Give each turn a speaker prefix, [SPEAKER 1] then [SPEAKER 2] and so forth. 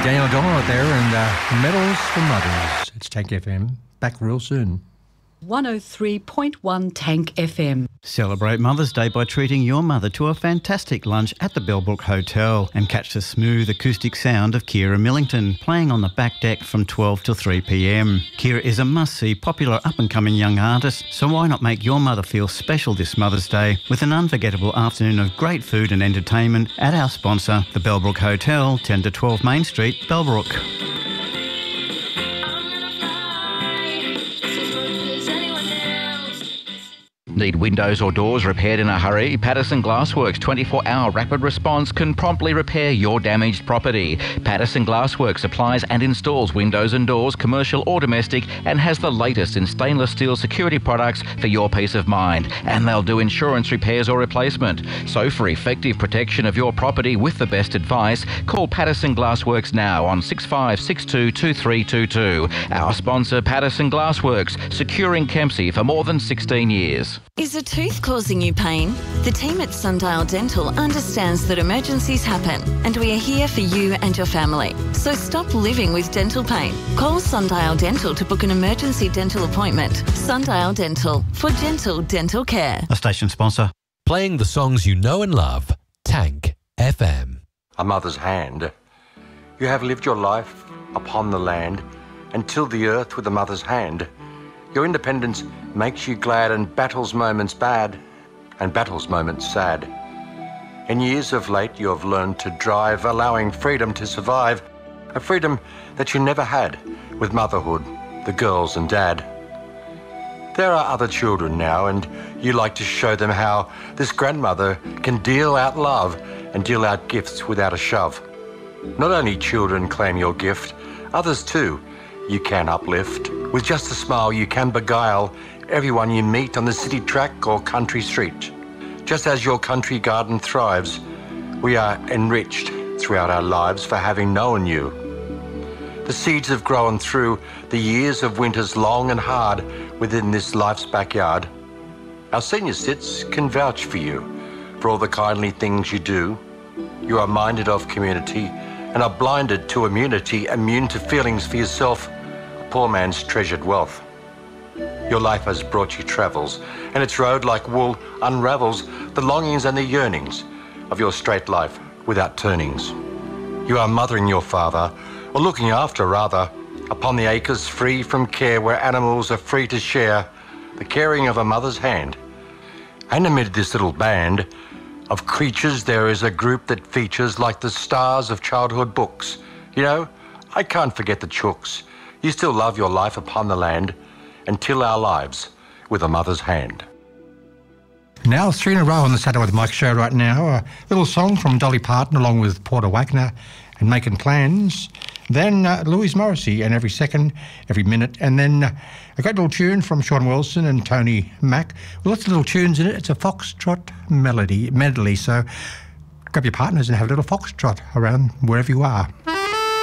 [SPEAKER 1] Daniel O'Donnell out there and Medals for Mothers. It's Tank FM. Back real soon.
[SPEAKER 2] 103.1 Tank FM.
[SPEAKER 3] Celebrate Mother's Day by treating your mother to a fantastic lunch at the Bellbrook Hotel and catch the smooth acoustic sound of Kira Millington playing on the back deck from 12 till 3 p.m. Kira is a must-see popular up-and-coming young artist, so why not make your mother feel special this Mother's Day with an unforgettable afternoon of great food and entertainment at our sponsor, the Bellbrook Hotel, 10 to 12 Main Street, Bellbrook.
[SPEAKER 4] Need windows or doors repaired in a hurry? Patterson Glassworks 24-hour rapid response can promptly repair your damaged property. Patterson Glassworks supplies and installs windows and doors, commercial or domestic, and has the latest in stainless steel security products for your peace of mind. And they'll do insurance repairs or replacement. So for effective protection of your property with the best advice, call Patterson Glassworks now on 6562 2322. Our sponsor, Patterson Glassworks, securing Kempsey for more than 16 years.
[SPEAKER 5] Is a tooth causing you pain? The team at Sundial Dental understands that emergencies happen, and we are here for you and your family. So stop living with dental pain. Call Sundial Dental to book an emergency dental appointment. Sundial Dental, for gentle dental care.
[SPEAKER 3] A station sponsor.
[SPEAKER 6] Playing the songs you know and love. Tank FM.
[SPEAKER 7] A mother's hand. You have lived your life upon the land and tilled the earth with a mother's hand. Your independence makes you glad and battles moments bad and battles moments sad. In years of late you have learned to drive, allowing freedom to survive, a freedom that you never had with motherhood, the girls and dad. There are other children now and you like to show them how this grandmother can deal out love and deal out gifts without a shove. Not only children claim your gift, others too you can uplift. With just a smile you can beguile everyone you meet on the city track or country street. Just as your country garden thrives, we are enriched throughout our lives for having known you. The seeds have grown through the years of winters long and hard within this life's backyard. Our senior cits can vouch for you, for all the kindly things you do. You are minded of community and are blinded to immunity, immune to feelings for yourself, a poor man's treasured wealth. Your life has brought you travels, and its road like wool unravels the longings and the yearnings of your straight life without turnings. You are mothering your father, or looking after rather, upon the acres free from care where animals are free to share the caring of a mother's hand. And amid this little band of creatures there is a group that features like the stars of childhood books. You know, I can't forget the chooks. You still love your life upon the land and till our lives with a mother's hand.
[SPEAKER 1] Now, 3 in a row on the Saturday with Mike show right now. A little song from Dolly Parton along with Porter Wagner and Making Plans. Then Louise Morrissey and Every Second, Every Minute. And then a great little tune from Sean Wilson and Tony Mack. With lots of little tunes in it. It's a foxtrot medley. So grab your partners and have a little foxtrot around wherever you are.